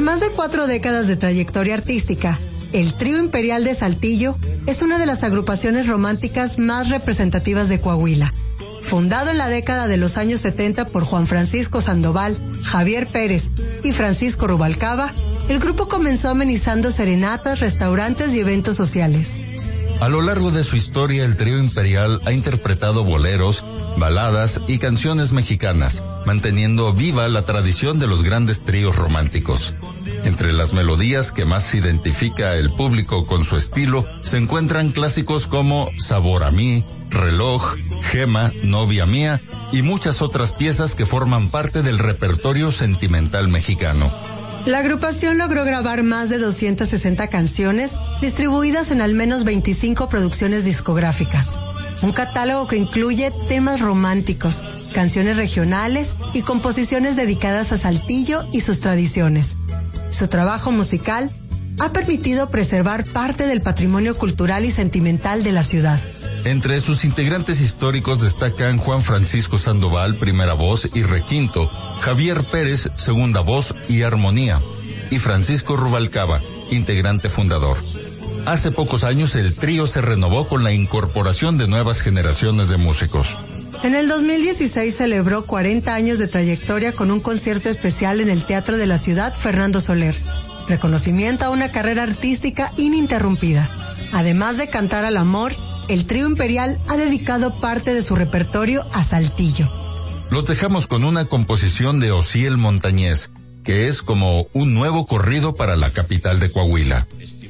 Con más de 4 décadas de trayectoria artística, el Trío Imperial de Saltillo es una de las agrupaciones románticas más representativas de Coahuila. Fundado en la década de los años 70 por Juan Francisco Sandoval, Javier Pérez y Francisco Rubalcaba, el grupo comenzó amenizando serenatas, restaurantes y eventos sociales. A lo largo de su historia, el Trío Imperial ha interpretado boleros, baladas y canciones mexicanas, manteniendo viva la tradición de los grandes tríos románticos. Entre las melodías que más identifica el público con su estilo, se encuentran clásicos como Sabor a mí, Reloj, Gema, Novia mía y muchas otras piezas que forman parte del repertorio sentimental mexicano. La agrupación logró grabar más de 260 canciones, distribuidas en al menos 25 producciones discográficas. Un catálogo que incluye temas románticos, canciones regionales y composiciones dedicadas a Saltillo y sus tradiciones. Su trabajo musical ha permitido preservar parte del patrimonio cultural y sentimental de la ciudad. Entre sus integrantes históricos destacan Juan Francisco Sandoval, primera voz y requinto, Javier Pérez, segunda voz y armonía, y Francisco Rubalcaba, integrante fundador. Hace pocos años el trío se renovó con la incorporación de nuevas generaciones de músicos. En el 2016 celebró 40 años de trayectoria con un concierto especial en el Teatro de la Ciudad Fernando Soler, reconocimiento a una carrera artística ininterrumpida. Además de cantar al amor, el Trío Imperial ha dedicado parte de su repertorio a Saltillo. Los dejamos con una composición de Osiel Montañez, que es como un nuevo corrido para la capital de Coahuila.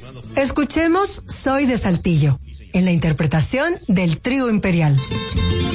Escuchemos Soy de Saltillo, en la interpretación del Trío Imperial.